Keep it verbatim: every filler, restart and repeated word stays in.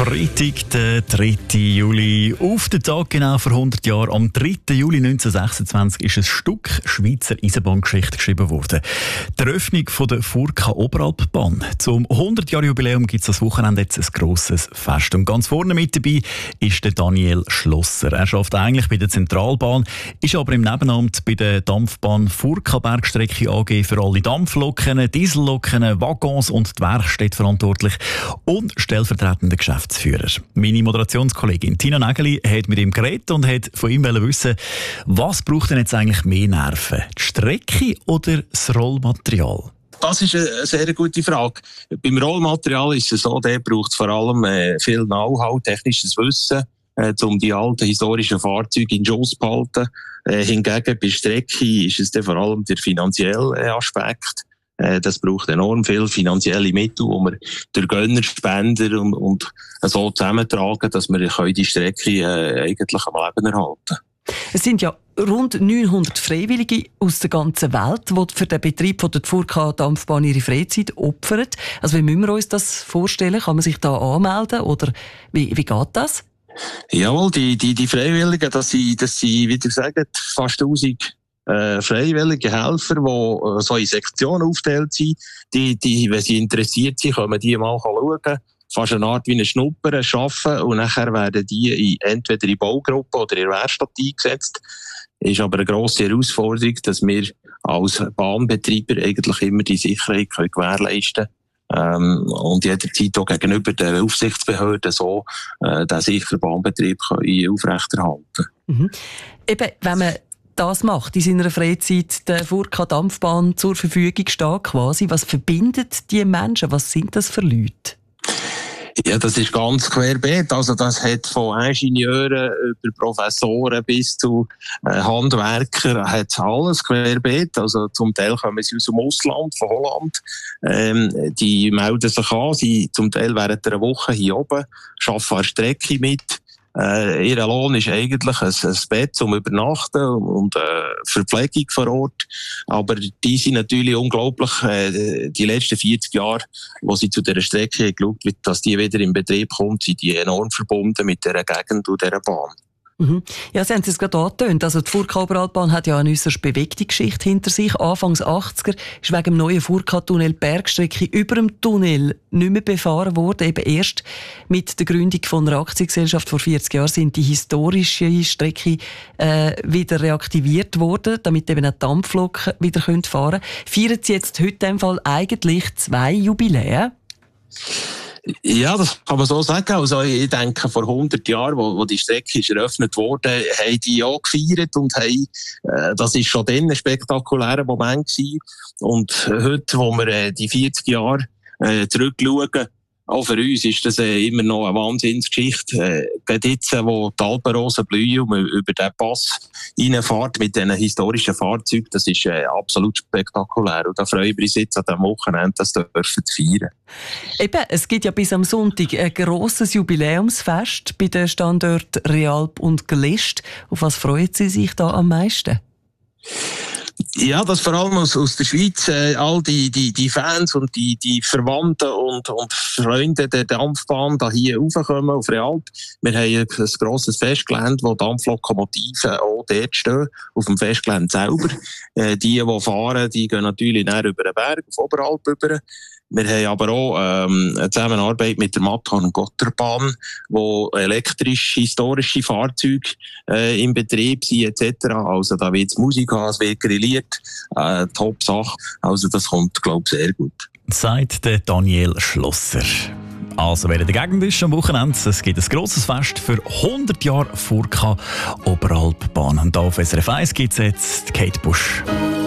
Freitag, der dritte Juli. Auf den Tag genau vor hundert Jahren, am dritten Juli neunzehnhundertsechsundzwanzig, ist ein Stück Schweizer Eisenbahngeschichte geschrieben worden. Die Eröffnung von der Furka-Oberalpbahn. Zum hundert-Jahr-Jubiläum gibt es das Wochenende jetzt ein grosses Fest. Und ganz vorne mit dabei ist der Daniel Schlosser. Er arbeitet eigentlich bei der Zentralbahn, ist aber im Nebenamt bei der Dampfbahn Furka-Bergstrecke A G für alle Dampfloken, Dieselloken, Waggons und die Werkstätte verantwortlich und stellvertretender Geschäftsführer. Meine Moderationskollegin Tina Nägeli hat mit ihm geredet und hat von ihm wissen, was braucht denn jetzt eigentlich mehr Nerven? Die Strecke oder das Rollmaterial? Das ist eine sehr gute Frage. Beim Rollmaterial ist es so, der braucht vor allem äh, viel Know-how, technisches Wissen, äh, um die alten historischen Fahrzeuge in Schuss zu behalten. Äh, hingegen bei der Strecke ist es dann vor allem der finanzielle äh, Aspekt. Äh, das braucht enorm viel finanzielle Mittel, die wir durch Gönner, Spender und, und so zusammentragen, dass wir die Strecke äh, eigentlich am Leben erhalten können. Es sind ja rund neunhundert Freiwillige aus der ganzen Welt, die für den Betrieb von der Furka-Dampfbahn ihre Freizeit opfern. Also wie müssen wir uns das vorstellen? Kann man sich da anmelden oder wie, wie geht das? Jawohl, die, die, die Freiwilligen, das sind, das sind, wie gesagt, fast tausend äh, freiwillige Helfer, die äh, so in Sektionen aufgeteilt sind. Die, die, wenn sie interessiert sind, können die mal schauen. Fast eine Art wie eine Schnupper arbeiten und nachher werden die in, entweder in Baugruppen oder in Werkstatt eingesetzt. Ist aber eine grosse Herausforderung, dass wir als Bahnbetreiber eigentlich immer die Sicherheit können gewährleisten können ähm, und jederzeit auch gegenüber der Aufsichtsbehörden so äh, den sicheren Bahnbetrieb können aufrechterhalten. Mhm. Eben, wenn man das macht, in seiner Freizeit der Furka-Dampfbahn zur Verfügung steht quasi, was verbindet die Menschen? Was sind das für Leute? Ja, das ist ganz querbeet. Also, das hat von Ingenieuren über Professoren bis zu äh, Handwerker, hat alles querbeet. Also, zum Teil kommen sie aus dem Ausland, von Holland. Ähm, die melden sich an, sie zum Teil während einer Woche hier oben, arbeiten an der Strecke mit. Äh, ihr Lohn ist eigentlich ein, ein Bett zum Übernachten und äh, Verpflegung vor Ort. Aber die sind natürlich unglaublich, äh, die letzten vierzig Jahre, wo sie zu dieser Strecke geschaut wird, dass die wieder in Betrieb kommt, sind die enorm verbunden mit dieser Gegend und dieser Bahn. Mhm. Ja, Sie haben es gerade angetönt. Also die Furka-Oberalpbahn hat ja eine äußerst bewegte Geschichte hinter sich. Anfangs achtziger ist wegen dem neuen Furka-Tunnel die Bergstrecke über dem Tunnel nicht mehr befahren worden. Eben erst mit der Gründung von einer Aktiengesellschaft vor vierzig Jahren sind die historische Strecke äh, wieder reaktiviert worden, damit eben auch die Dampfloken wieder fahren können. Feiern Sie jetzt heute in dem Fall eigentlich zwei Jubiläen? Ja, das kann man so sagen. Also, ich denke, vor hundert Jahren, wo, wo die Strecke ist eröffnet wurde, haben die auch gefeiert und haben, äh, das ist schon dann ein spektakulärer Moment gewesen. Und heute, wo wir äh, die vierzig Jahre äh, zurückschauen, auch für uns ist das äh, immer noch eine Wahnsinnsgeschichte. Äh, gerade jetzt, äh, wo die Alpenrosen blühen und man über den Pass reinfährt mit diesen historischen Fahrzeugen, das ist äh, absolut spektakulär. Und da freuen wir uns jetzt an diesem Wochenende, das dürfen zu feiern. Eben, es gibt ja bis am Sonntag ein grosses Jubiläumsfest bei den Standorten Realp und Glist. Auf was freuen Sie sich da am meisten? Ja, das vor allem aus, aus der Schweiz, äh, all die, die, die Fans und die, die Verwandten und, und Freunde der Dampfbahn da hier raufkommen auf Realp. Wir haben ein, ein grosses Festgelände, wo Dampflokomotiven auch dort stehen, auf dem Festgelände selber. Äh, die, die fahren, die gehen natürlich näher über den Berg, auf Oberalp rüber. Wir haben aber auch ähm, eine Zusammenarbeit mit der Matterhorn-Gotterbahn, wo elektrisch historische Fahrzeuge äh, im Betrieb sind et cetera. Also da wird es Musik haben, es wird grilliert, äh, Top-Sache. Also das kommt, glaube ich, sehr gut. Sagt der Daniel Schlosser. Also, wer in der Gegend ist am Wochenende, es gibt ein grosses Fest für hundert Jahre Furka Oberalpbahn. Und hier auf S R F eins gibt es jetzt Kate Bush.